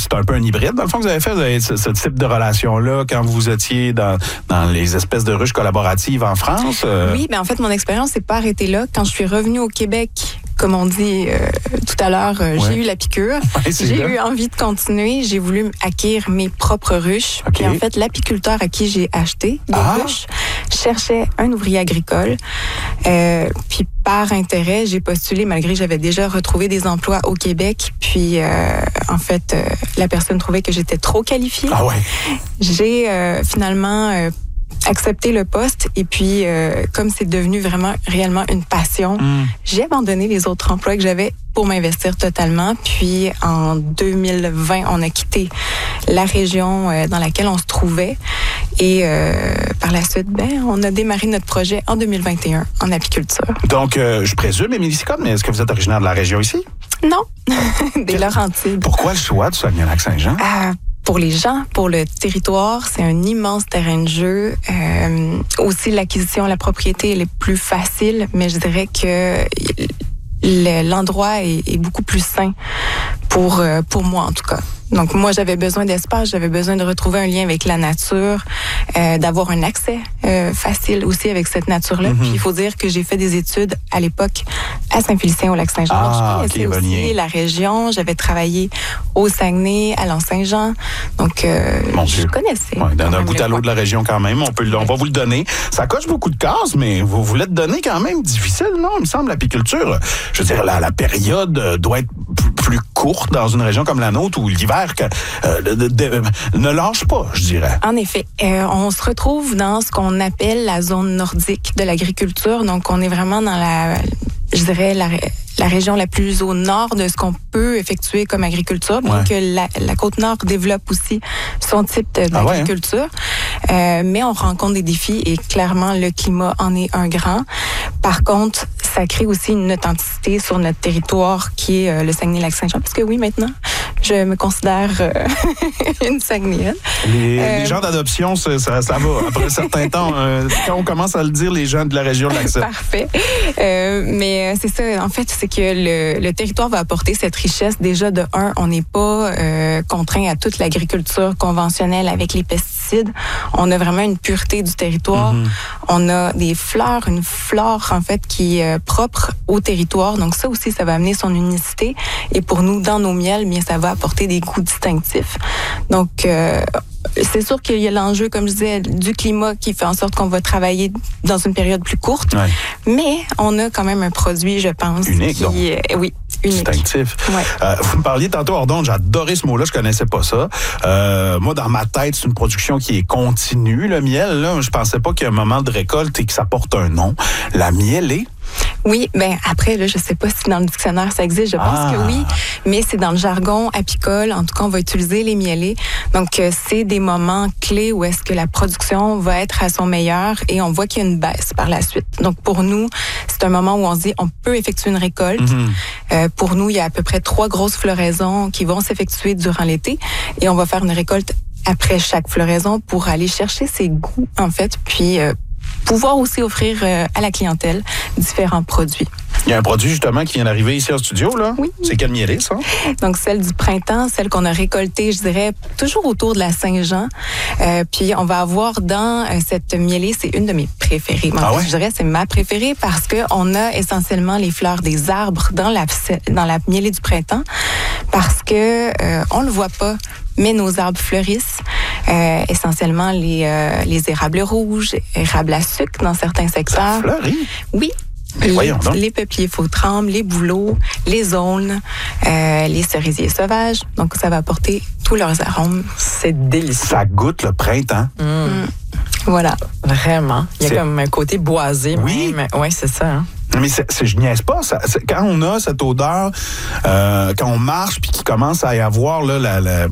c'est un peu un hybride, dans le fond, que vous avez fait ce type de relation-là quand vous étiez dans les espèces de ruches collaboratives en France? Oui, mais en fait, mon expérience s'est pas arrêtée là. Quand je suis revenue au Québec, comme on dit tout à l'heure, j'ai eu la piqûre. Ouais, j'ai eu envie de continuer. J'ai voulu acquérir mes propres ruches. Okay. Et en fait, l'apiculteur à qui j'ai acheté des ruches cherchait un ouvrier agricole. Puis par intérêt, j'ai postulé malgré que j'avais déjà retrouvé des emplois au Québec. Puis en fait, la personne trouvait que j'étais trop qualifiée. Ah ouais. J'ai finalement accepter le poste et puis comme c'est devenu vraiment réellement une passion, j'ai abandonné les autres emplois que j'avais pour m'investir totalement. Puis en 2020, on a quitté la région dans laquelle on se trouvait et par la suite, on a démarré notre projet en 2021 en apiculture. Donc, je présume, Émilie Sicotte, mais est-ce que vous êtes originaire de la région ici? Non, des Laurentides. Pourquoi le choix de Saguenay-Lac-Saint-Jean? Pour les gens, pour le territoire, c'est un immense terrain de jeu. Aussi, l'acquisition, la propriété, elle est plus facile, mais je dirais que l'endroit est beaucoup plus sain pour moi, en tout cas. Donc, moi, j'avais besoin d'espace, j'avais besoin de retrouver un lien avec la nature, d'avoir un accès facile aussi avec cette nature-là. Puis, il faut dire que j'ai fait des études à l'époque à Saint-Félicien, au Lac-Saint-Jean. Je connaissais aussi la région. J'avais travaillé au Saguenay, à l'Anse-Saint-Jean. Donc, je connaissais. Ouais, d'un bout à l'autre de la région quand même. On va vous le donner. Ça coche beaucoup de cases, mais vous voulez te donner quand même difficile, non? Il me semble, l'apiculture. Je veux dire, la période doit être plus courte dans une région comme la nôtre où l'hiver ne lâche pas, je dirais. En effet. On se retrouve dans ce qu'on appelle la zone nordique de l'agriculture. Donc, on est vraiment dans la région la plus au nord de ce qu'on peut effectuer comme agriculture, bien que la Côte-Nord développe aussi son type d'agriculture. Mais on rencontre des défis et clairement, le climat en est un grand. Par contre, ça crée aussi une authenticité sur notre territoire qui est le Saguenay-Lac-Saint-Jean. Parce que oui, maintenant, je me considère une Saguenayenne. Les gens d'adoption, ça va. Après un certain temps, quand on commence à le dire, les gens de la région l'acceptent. Parfait. Mais c'est ça, en fait, c'est que le territoire va apporter cette richesse. Déjà, de un, on n'est pas contraint à toute l'agriculture conventionnelle avec les pesticides. On a vraiment une pureté du territoire. On a des fleurs, une flore, en fait, qui est propre au territoire. Donc ça aussi, ça va amener son unicité. Et pour nous, dans nos miels, bien, ça va apporter des goûts distinctifs. Donc, c'est sûr qu'il y a l'enjeu, comme je disais, du climat qui fait en sorte qu'on va travailler dans une période plus courte. Ouais. Mais on a quand même un produit, je pense, unique, qui est, oui, unique. Distinctif. Ouais. Vous me parliez tantôt hors d'onde, j'ai adoré ce mot-là, je connaissais pas ça. Moi, dans ma tête, c'est une production qui est continue, le miel. Là, je pensais pas qu'il y a un moment de récolte et que ça porte un nom. La mielée. Oui, ben après, là, je sais pas si dans le dictionnaire ça existe, je pense que oui, mais c'est dans le jargon apicole, en tout cas, on va utiliser les mielés. Donc, c'est des moments clés où est-ce que la production va être à son meilleur et on voit qu'il y a une baisse par la suite. Donc, pour nous, c'est un moment où on se dit, on peut effectuer une récolte. Pour nous, il y a à peu près 3 grosses floraisons qui vont s'effectuer durant l'été et on va faire une récolte après chaque floraison pour aller chercher ses goûts, en fait, puis pouvoir aussi offrir à la clientèle différents produits. Il y a un produit justement qui vient d'arriver ici en studio, là. Oui. C'est quelle mielée, ça? Donc, celle du printemps, celle qu'on a récoltée, je dirais, toujours autour de la Saint-Jean. Puis, on va avoir dans cette mielée, c'est une de mes préférées. Je dirais, c'est ma préférée parce qu'on a essentiellement les fleurs des arbres dans la mielée du printemps parce que on le voit pas. Mais nos arbres fleurissent, essentiellement les érables rouges, érables à sucre dans certains secteurs. Ça fleurit? Oui. Les peupliers faux-trembles, les bouleaux, les aulnes, les cerisiers sauvages. Donc, ça va apporter tous leurs arômes. C'est délicieux. Ça goûte le printemps. Voilà. Vraiment. Il y a comme un côté boisé. Oui. Oui, c'est ça. Hein? Mais je niaise pas. Quand on a cette odeur, quand on marche puis qu'il commence à y avoir là,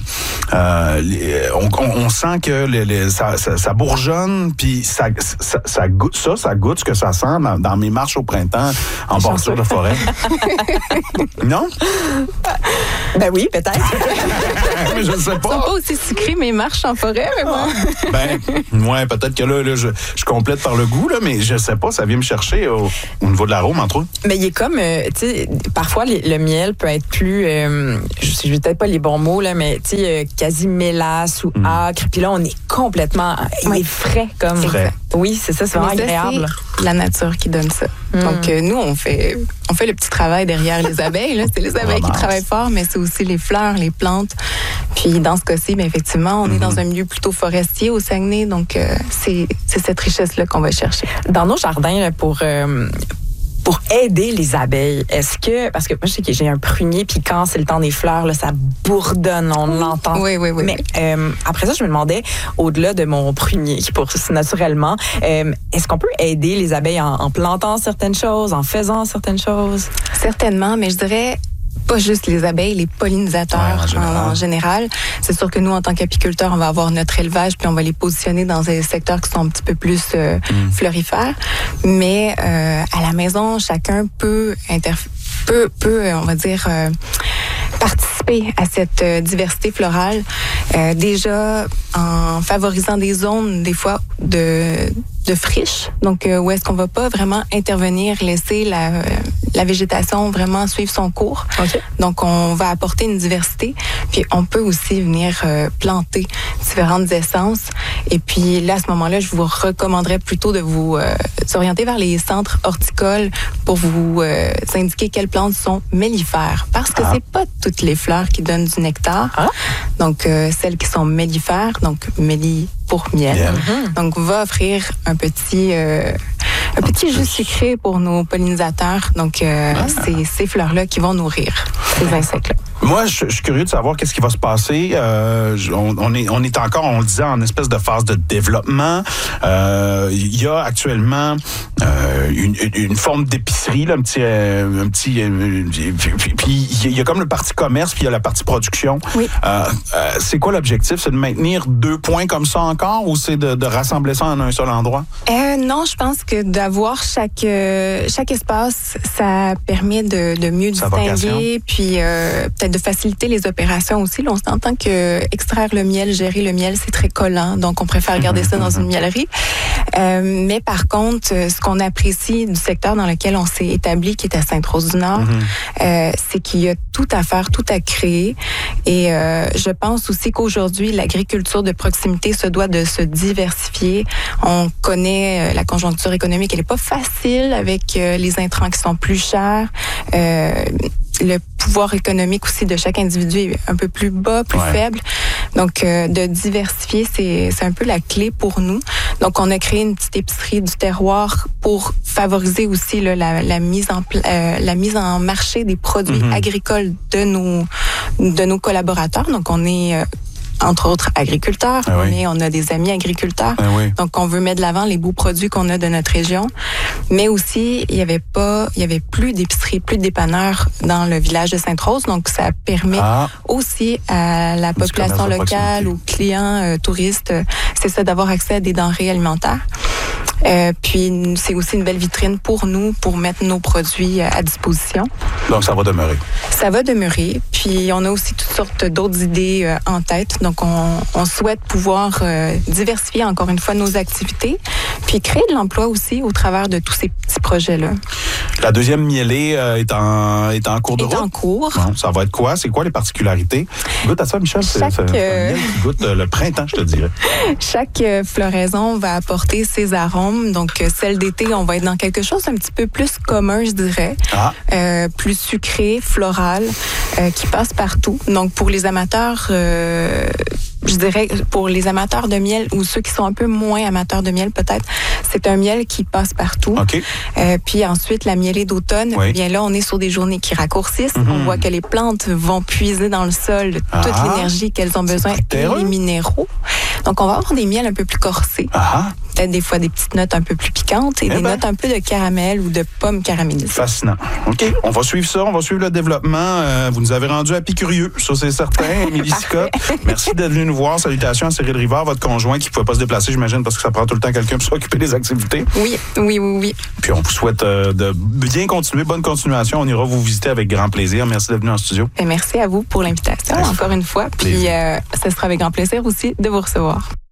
on sent que ça bourgeonne puis ça goûte ce que ça sent dans mes marches au printemps en bordure de forêt. Non? Ben oui, peut-être. mais je ne sais Ils sont pas. pas aussi sucrés, mais ils marchent en forêt, mais bon. Ben, ouais, peut-être que là, je complète par le goût, là, mais je sais pas, ça vient me chercher au niveau de l'arôme, entre autres. Mais il est comme, tu sais, parfois le miel peut être plus, je vais peut-être pas les bons mots, là, mais tu sais, quasi mélasse ou acre. Puis là, on est complètement, il est frais comme. Frais. Oui, c'est ça, c'est vraiment Mais ça, agréable. c'est la nature qui donne ça. Donc, nous, on fait le petit travail derrière les abeilles. Là. C'est les abeilles qui travaillent fort, mais c'est aussi les fleurs, les plantes. Puis, dans ce cas-ci, bien, effectivement, on est dans un milieu plutôt forestier au Saguenay. Donc, c'est cette richesse-là qu'on va chercher. Dans nos jardins, là, pour aider les abeilles, est-ce que, parce que moi, je sais que j'ai un prunier, puis quand c'est le temps des fleurs, là, ça bourdonne, on l'entend. Oui. Mais après ça, je me demandais, au-delà de mon prunier qui pousse naturellement, est-ce qu'on peut aider les abeilles en plantant certaines choses, en faisant certaines choses? Certainement, mais je dirais pas juste les abeilles, les pollinisateurs en général. C'est sûr que nous, en tant qu'apiculteurs, on va avoir notre élevage puis on va les positionner dans des secteurs qui sont un petit peu plus florifères. Mais à la maison, chacun peut on va dire, participer à cette diversité florale. Déjà, en favorisant des zones, des fois, de friche. Donc, où est-ce qu'on va pas vraiment intervenir, laisser la végétation vraiment suivre son cours. Okay. Donc, on va apporter une diversité. Puis, on peut aussi venir planter différentes essences. Et puis, là, à ce moment-là, je vous recommanderais plutôt de vous orienter vers les centres horticoles pour vous indiquer quelles plantes sont mellifères. Parce que c'est pas toutes les fleurs qui donnent du nectar. Donc, celles qui sont mellifères, donc melli pour miel. Donc, va offrir un petit jus sucré pour nos pollinisateurs. Donc, c'est ces fleurs-là qui vont nourrir ces insectes-là. Moi, je suis curieux de savoir qu'est-ce qui va se passer. On est encore, on le disait, en espèce de phase de développement. Il y a actuellement une forme d'épicerie, là, puis il y a comme le parti commerce, puis il y a la partie production. Oui. C'est quoi l'objectif? C'est de maintenir 2 points comme ça encore, ou c'est de rassembler ça en un seul endroit? Non, je pense que d'avoir chaque espace, ça permet de mieux distinguer, puis peut-être de faciliter les opérations aussi. Là, on s'entend que extraire le miel, gérer le miel, c'est très collant, donc on préfère garder ça dans une miellerie. Mais par contre, ce qu'on apprécie du secteur dans lequel on s'est établi, qui est à Sainte-Rose-du-Nord, c'est qu'il y a tout à faire, tout à créer. Et je pense aussi qu'aujourd'hui, l'agriculture de proximité se doit de se diversifier. On connaît la conjoncture économique, elle n'est pas facile avec les intrants qui sont plus chers. Le pouvoir économique aussi de chaque individu est un peu plus bas, plus faible. Donc, de diversifier, c'est un peu la clé pour nous. Donc, on a créé une petite épicerie du terroir pour favoriser aussi là, la mise en marché des produits agricoles de nos collaborateurs. Donc, on est entre autres agriculteurs, on a des amis agriculteurs. Donc, on veut mettre de l'avant les beaux produits qu'on a de notre région. Mais aussi, il y avait plus d'épicerie, plus de dépanneurs dans le village de Sainte-Rose. Donc, ça permet aussi à la population locale, aux clients touristes, c'est ça, d'avoir accès à des denrées alimentaires. Puis, c'est aussi une belle vitrine pour nous, pour mettre nos produits à disposition. Donc, ça va demeurer. Ça va demeurer. Puis, on a aussi toutes sortes d'autres idées en tête. Donc, on souhaite pouvoir diversifier encore une fois nos activités, puis créer de l'emploi aussi au travers de tous ces petits projets-là. La deuxième mielée est en cours de route? Est en cours. Bon, ça va être quoi? C'est quoi les particularités? Goûte à ça, Michel. C'est un miel qui goûte le printemps, je te dirais. Chaque floraison va apporter ses arômes. Donc, celle d'été, on va être dans quelque chose un petit peu plus commun, je dirais. Plus sucré, floral, qui passe partout. Donc, pour les amateurs, je dirais, pour les amateurs de miel ou ceux qui sont un peu moins amateurs de miel, peut-être, c'est un miel qui passe partout. Puis ensuite, la mielée d'automne, bien là, on est sur des journées qui raccourcissent. On voit que les plantes vont puiser dans le sol toute l'énergie qu'elles ont besoin et les minéraux. Donc, on va avoir des miels un peu plus corsés. peut-être des fois des petites notes un peu plus piquantes et des notes un peu de caramel ou de pommes caramélisées. Fascinant. OK, on va suivre ça, on va suivre le développement. Vous nous avez rendu apicurieux, ça c'est certain. Émilie Scott, merci d'être venue nous voir. Salutations à Cyril Rivard, votre conjoint qui ne pouvait pas se déplacer, j'imagine, parce que ça prend tout le temps quelqu'un pour s'occuper des activités. Oui. Puis on vous souhaite de bien continuer, bonne continuation. On ira vous visiter avec grand plaisir. Merci d'être venu en studio. Et merci à vous pour l'invitation, encore une fois. Puis ce sera avec grand plaisir aussi de vous recevoir.